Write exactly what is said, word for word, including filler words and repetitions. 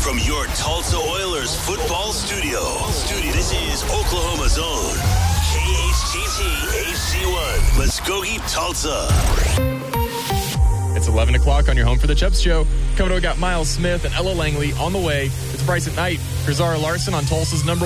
from your Tulsa Oilers football studio. studio. This is Oklahoma's own K H T T H C one, Muskogee, Tulsa. It's eleven o'clock on your Home for the Chubbs show. Coming up, we got Miles Smith and Ella Langley on the way. It's Bryce at Night. Here's Zara Larson on Tulsa's number